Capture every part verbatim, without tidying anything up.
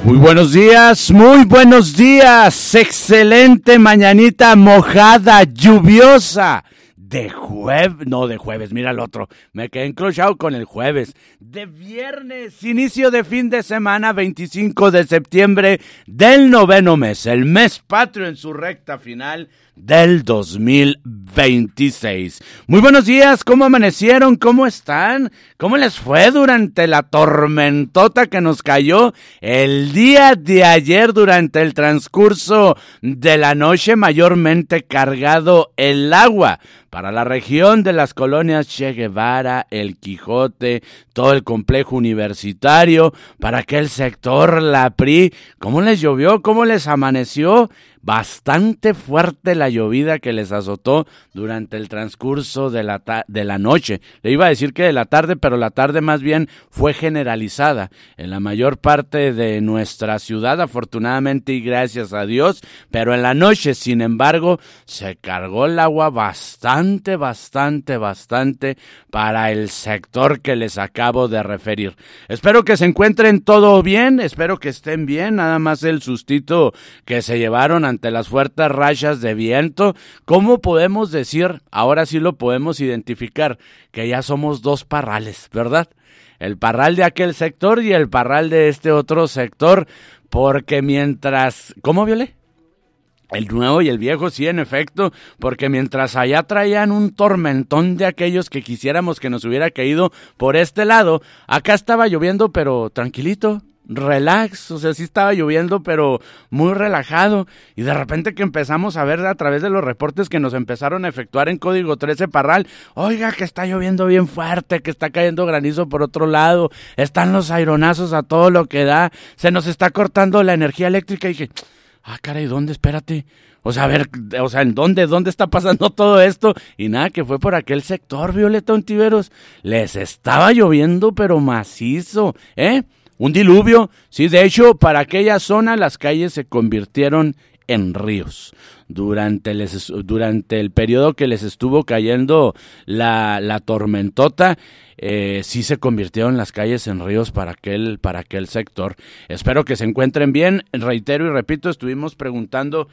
Muy buenos días, muy buenos días, excelente mañanita mojada, lluviosa, de jueves, no de jueves, mira el otro, me quedé encrochado con el jueves, de viernes, inicio de fin de semana, veinticinco de septiembre del noveno mes, el mes patrio en su recta final del dos mil veintiséis. Muy buenos días, ¿cómo amanecieron? ¿Cómo están? ¿Cómo les fue durante la tormentota que nos cayó el día de ayer durante el transcurso de la noche, mayormente cargado el agua para la región de las colonias Che Guevara, El Quijote, todo el complejo universitario, para aquel sector, la P R I? ¿Cómo les llovió? ¿Cómo les amaneció? Bastante fuerte la llovida que les azotó durante el transcurso de la, ta- de la noche. Le iba a decir que de la tarde, pero la tarde más bien fue generalizada en la mayor parte de nuestra ciudad, afortunadamente y gracias a Dios, pero en la noche, sin embargo, se cargó el agua bastante, bastante, bastante para el sector que les acabo de referir. Espero que se encuentren todo bien, espero que estén bien, nada más el sustito que se llevaron ante las fuertes rachas de viento. ¿Cómo podemos decir, ahora sí lo podemos identificar, que ya somos dos parrales, ¿verdad? El parral de aquel sector y el parral de este otro sector, porque mientras... ¿Cómo, Violé? El nuevo y el viejo, sí, en efecto, porque mientras allá traían un tormentón de aquellos que quisiéramos que nos hubiera caído por este lado, acá estaba lloviendo, pero tranquilito, relax, o sea, sí estaba lloviendo, pero muy relajado, y de repente que empezamos a ver a través de los reportes que nos empezaron a efectuar en Código trece Parral, oiga, que está lloviendo bien fuerte, que está cayendo granizo por otro lado, están los aironazos a todo lo que da, se nos está cortando la energía eléctrica, y dije... Ah, caray, ¿dónde? Espérate. O sea, a ver, o sea, ¿en dónde? ¿Dónde está pasando todo esto? Y nada, que fue por aquel sector, Violeta Ontiveros. Les estaba lloviendo, pero macizo, ¿eh? Un diluvio. Sí, de hecho, para aquella zona las calles se convirtieron en ríos. Durante, les, durante el periodo que les estuvo cayendo la, la tormentota, eh, sí se convirtieron las calles en ríos para aquel, para aquel sector. Espero que se encuentren bien. Reitero y repito, estuvimos preguntando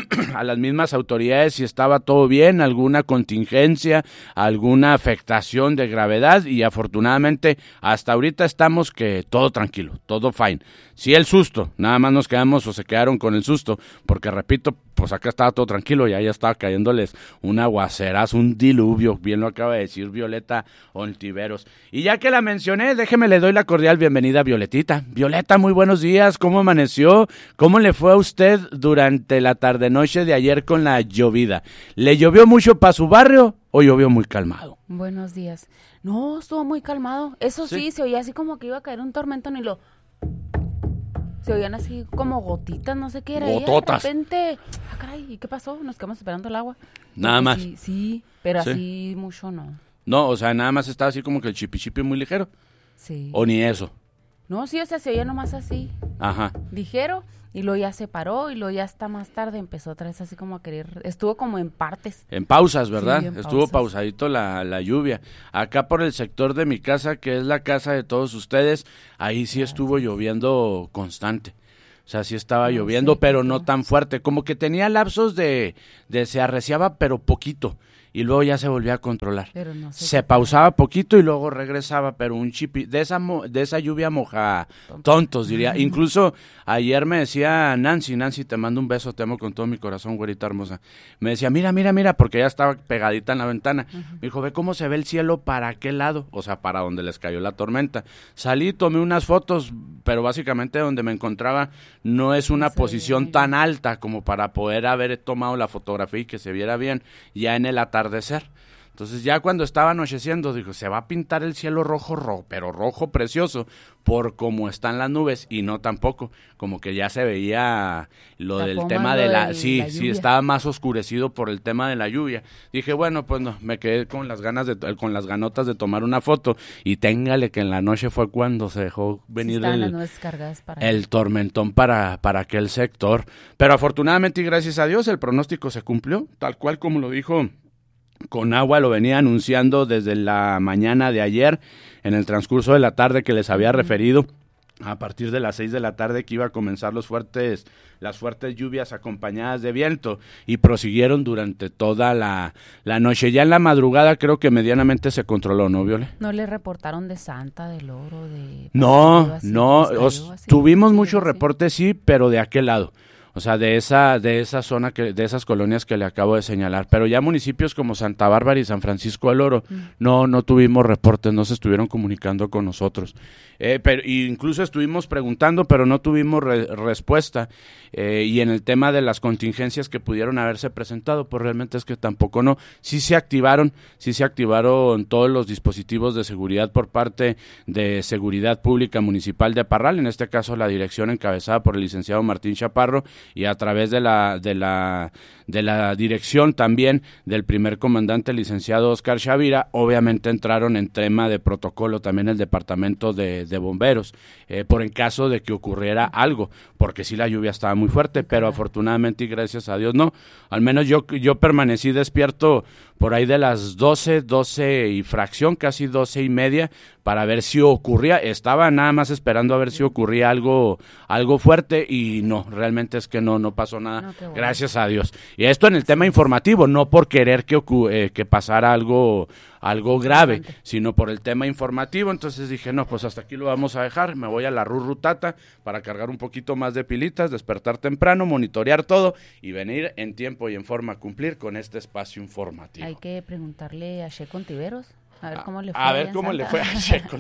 a las mismas autoridades si estaba todo bien, alguna contingencia, alguna afectación de gravedad, y afortunadamente hasta ahorita estamos que todo tranquilo, todo fine. Sí, el susto, nada más nos quedamos o se quedaron con el susto, porque repito, pues acá estaba todo tranquilo y allá estaba cayéndoles un aguacerazo, un diluvio, bien lo acaba de decir Violeta Ontiveros. Y ya que la mencioné, déjeme le doy la cordial bienvenida a Violetita. Violeta, muy buenos días, ¿cómo amaneció? ¿Cómo le fue a usted durante la tarde-noche de ayer con la llovida? ¿Le llovió mucho para su barrio o llovió muy calmado? Buenos días. No, estuvo muy calmado. Eso sí, sí se oía así como que iba a caer un tormentón y lo... Se oían así como gotitas, no sé qué era. Gototas. Y de repente, ah, caray, ¿y qué pasó? Nos quedamos esperando el agua. Nada Porque más. Sí, sí, pero Sí. así mucho no. No, o sea, nada más estaba así como que el chipi-chipi muy ligero. Sí. ¿O ni eso? No, sí, o sea, se oía nomás así, Ajá. ligero, y luego ya se paró, y luego ya hasta más tarde empezó otra vez así como a querer, estuvo como en partes. En pausas, ¿verdad? Sí, en Estuvo pausas. pausadito la, la lluvia. Acá por el sector de mi casa, que es la casa de todos ustedes, ahí sí estuvo lloviendo constante. O sea, sí estaba No lloviendo, sé, pero ¿qué no tal? tan fuerte. Como que tenía lapsos de, de se arreciaba, pero poquito. Y luego ya se volvía a controlar. Pero no sé. Se qué- pausaba poquito y luego regresaba, pero un chipi, de esa mo- de esa lluvia moja tontos, diría. Incluso ayer me decía Nancy, Nancy, te mando un beso, te amo con todo mi corazón, güerita hermosa. Me decía, mira, mira, mira, porque ella estaba pegadita en la ventana. Me dijo, ve cómo se ve el cielo para aquel lado, o sea, para donde les cayó la tormenta. Salí, tomé unas fotos, pero básicamente donde me encontraba no es una No se veía posición muy tan bien. alta como para poder haber tomado la fotografía y que se viera bien ya en el atardecer. Entonces ya cuando estaba anocheciendo, dijo, se va a pintar el cielo rojo, rojo, pero rojo precioso, por cómo están las nubes, y no tampoco, como que ya se veía lo La del poma, tema lo de la, del- sí, la sí, lluvia. estaba más oscurecido por el tema de la lluvia. Dije, bueno, pues no, me quedé con las ganas de, con las ganotas de tomar una foto, y téngale que en la noche fue cuando se dejó Sí, venir estaban las el, nubes cargadas para el tormentón para, para aquel sector. Pero afortunadamente y gracias a Dios el pronóstico se cumplió, tal cual como lo dijo Conagua, lo venía anunciando desde la mañana de ayer, en el transcurso de la tarde que les había referido. a partir de las seis de la tarde que iba a comenzar los fuertes, las fuertes lluvias acompañadas de viento y prosiguieron durante toda la, la noche. Ya en la madrugada creo que medianamente se controló, ¿no, Viole? ¿No le reportaron de Santa, del Oro, de... No, no, os, así, tuvimos sí, muchos sí. reportes, sí, pero de aquel lado. O sea, de esa de esa zona, que de esas colonias que le acabo de señalar. Pero ya municipios como Santa Bárbara y San Francisco del Oro, mm. no no tuvimos reportes, no se estuvieron comunicando con nosotros. Eh, pero incluso estuvimos preguntando, pero no tuvimos re- respuesta. Eh, y en el tema de las contingencias que pudieron haberse presentado, pues realmente es que tampoco no. Sí se activaron, sí se activaron todos los dispositivos de seguridad por parte de Seguridad Pública Municipal de Parral, en este caso la dirección encabezada por el licenciado Martín Chaparro, y a través de la de la de la dirección también del primer comandante, el licenciado Oscar Chavira. Obviamente entraron en tema de protocolo también el departamento de, de bomberos, eh, por en caso de que ocurriera algo, porque sí la lluvia estaba muy fuerte, pero afortunadamente y gracias a Dios no. Al menos yo, yo permanecí despierto por ahí de las doce, doce y fracción, casi doce y media, para ver si ocurría. Estaba nada más esperando a ver si ocurría algo, algo fuerte, y no, realmente es que no, no pasó nada, no, bueno. Gracias a Dios. Y esto en el tema informativo, no por querer que, ocu- eh, que pasara algo, algo grave, sino por el tema informativo. Entonces dije, no, pues hasta aquí lo vamos a dejar, me voy a la Rurrutata para cargar un poquito más de pilitas, despertar temprano, monitorear todo y venir en tiempo y en forma a cumplir con este espacio informativo. Hay que preguntarle a Che Contiveros. A ver cómo le fue. A ver cómo le fue a Checo.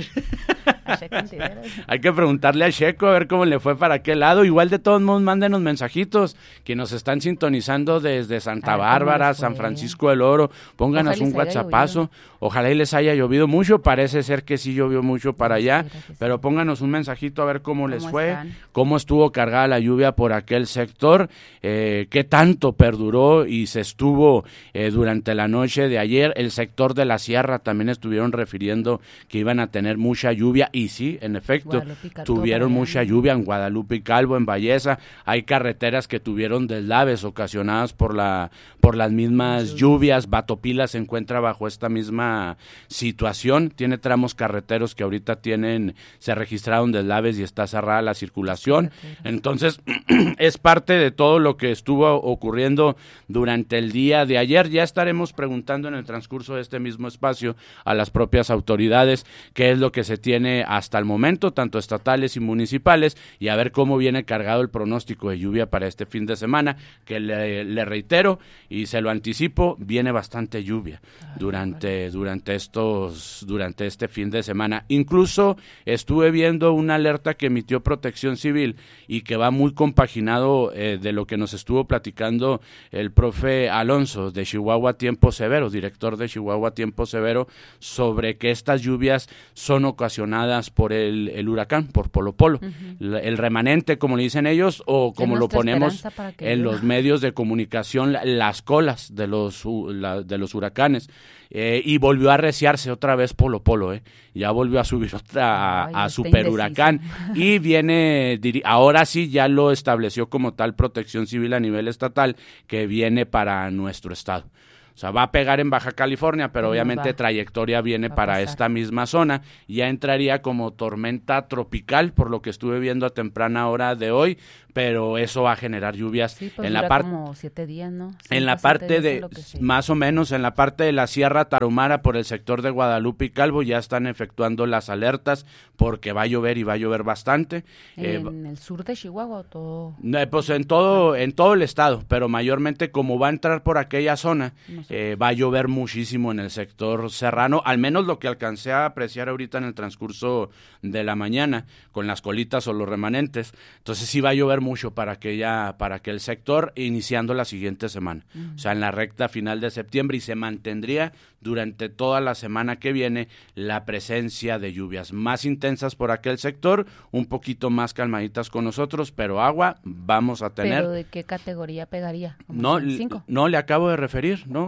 A Checo Contiveros. Hay que preguntarle a Checo a ver cómo le fue para qué lado. Igual de todos modos, mándenos mensajitos que nos están sintonizando desde Santa Bárbara, San Francisco del Oro. Pónganos un WhatsAppazo. Ojalá y les haya llovido mucho. Parece ser que sí llovió mucho para allá. Pero pónganos un mensajito a ver cómo les fue. Cómo estuvo cargada la lluvia por aquel sector. Eh, qué tanto perduró y se estuvo eh, durante la noche de ayer. El sector de la Sierra también estuvieron refiriendo que iban a tener mucha lluvia, y sí, en efecto, tuvieron mucha lluvia en Guadalupe y Calvo, en Balleza. Hay carreteras que tuvieron deslaves ocasionadas por la por las mismas lluvias. Batopila se encuentra bajo esta misma situación, tiene tramos carreteros que ahorita tienen, se registraron deslaves y está cerrada la circulación. Entonces, es parte de todo lo que estuvo ocurriendo durante el día de ayer. Ya estaremos preguntando en el transcurso de este mismo espacio a las propias autoridades qué es lo que se tiene hasta el momento, tanto estatales y municipales, y a ver cómo viene cargado el pronóstico de lluvia para este fin de semana, que le, le reitero y se lo anticipo, viene bastante lluvia durante, durante estos, durante este fin de semana. Incluso estuve viendo una alerta que emitió Protección Civil y que va muy compaginado eh, de lo que nos estuvo platicando el profe Alonso de Chihuahua Tiempo Severo, director de Chihuahua Tiempo Severo, sobre que estas lluvias son ocasionadas por el, el huracán, por Polo Polo, uh-huh. el remanente, como le dicen ellos, o como lo ponemos en los medios de comunicación, las colas de los, la, de los huracanes. Eh, y volvió a arreciarse otra vez Polo Polo, eh. ya volvió a subir otra Ay, a, a super huracán, y viene, ahora sí ya lo estableció como tal Protección Civil a nivel estatal, que viene para nuestro estado. O sea, va a pegar en Baja California, pero obviamente va. trayectoria viene va para esta misma zona. Ya entraría como tormenta tropical, por lo que estuve viendo a temprana hora de hoy, pero eso va a generar lluvias sí, pues en la parte como siete días, ¿no? Cinco, en la parte de más o menos en la parte de la Sierra Tarahumara, por el sector de Guadalupe y Calvo, ya están efectuando las alertas porque va a llover y va a llover bastante. En eh, el sur de Chihuahua, todo. Eh, pues en todo en todo el estado, pero mayormente como va a entrar por aquella zona, no sé. eh, va a llover muchísimo en el sector serrano, al menos lo que alcancé a apreciar ahorita en el transcurso de la mañana con las colitas o los remanentes. Entonces sí va a llover mucho para aquella, para aquel sector, iniciando la siguiente semana, uh-huh. o sea, en la recta final de septiembre, y se mantendría durante toda la semana que viene la presencia de lluvias más intensas por aquel sector, un poquito más calmaditas con nosotros, pero agua vamos a tener. ¿Pero de qué categoría pegaría? No, cinco? no le acabo de referir, no,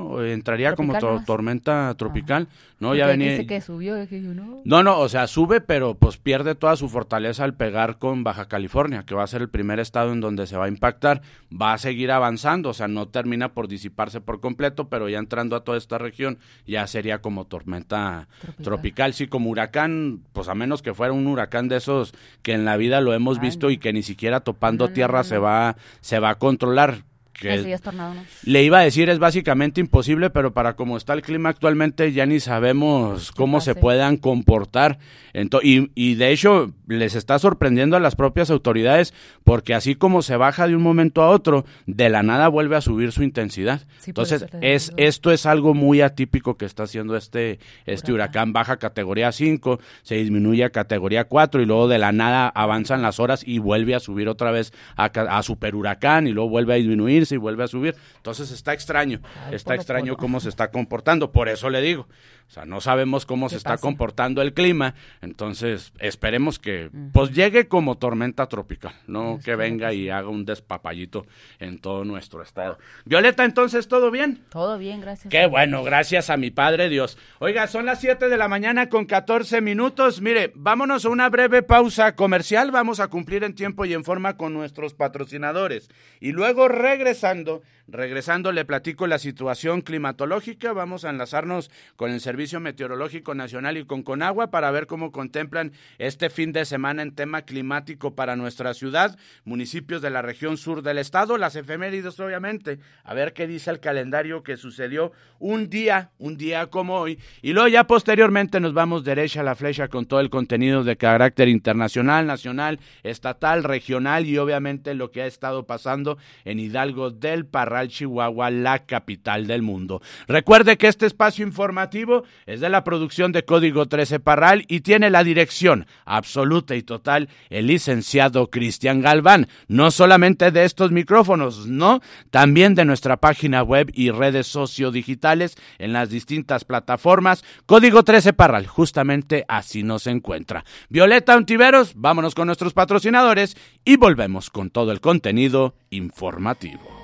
no, entraría Tropical como to- nomás. tormenta tropical, Ah. no, Porque ya venía. dice que subió, dije yo, no. No, no, o sea, sube, pero pues pierde toda su fortaleza al pegar con Baja California, que va a ser el primer estado en donde se va a impactar, va a seguir avanzando, o sea, no termina por disiparse por completo, pero ya entrando a toda esta región ya sería como tormenta tropical, tropical sí, como huracán, pues a menos que fuera un huracán de esos que en la vida lo hemos Ay, visto no. y que ni siquiera topando No, no, tierra no, se no. va se va a controlar. Que Ese ya es tornado, ¿no? le iba a decir es básicamente imposible, pero para como está el clima actualmente ya ni sabemos cómo se pase? puedan comportar. Ento- y, y de hecho les está sorprendiendo a las propias autoridades porque así como se baja de un momento a otro, de la nada vuelve a subir su intensidad. Sí, por Entonces eso le es digo. esto es algo muy atípico que está haciendo este, este huracán. Huracán. Baja categoría cinco, se disminuye a categoría cuatro y luego de la nada avanzan las horas y vuelve a subir otra vez a, ca- a super huracán y luego vuelve a disminuirse y vuelve a subir. Entonces está extraño, Ay, está polo, extraño polo. cómo se está comportando, por eso le digo, o sea, no sabemos cómo se ¿Qué está pasa? comportando el clima, entonces esperemos que Ujú. pues llegue como tormenta tropical, no Dios que quiera venga que y sí. haga un despapallito en todo nuestro estado. Violeta, entonces, ¿todo bien? Todo bien, gracias. Qué bueno, gracias a mi Padre Dios. Oiga, son las siete de la mañana con catorce minutos. Mire, vámonos a una breve pausa comercial. Vamos a cumplir en tiempo y en forma con nuestros patrocinadores. Y luego regresando, regresando le platico la situación climatológica. Vamos a enlazarnos con el Servicio Meteorológico Nacional y con Conagua para ver cómo contemplan este fin de semana en tema climático para nuestra ciudad, municipios de la región sur del estado, las efemérides obviamente, a ver qué dice el calendario que sucedió un día, un día como hoy, y luego ya posteriormente nos vamos derecha a la flecha con todo el contenido de carácter internacional, nacional, estatal, regional y obviamente lo que ha estado pasando en Hidalgo del Parral, Chihuahua, la capital del mundo. Recuerde que este espacio informativo es de la producción de Código trece Parral y tiene la dirección absoluta y total el licenciado Cristian Galván, no solamente de estos micrófonos, no, también de nuestra página web y redes sociodigitales en las distintas plataformas. Código trece Parral, justamente así nos encuentra. Violeta Ontiveros, vámonos con nuestros patrocinadores y volvemos con todo el contenido informativo.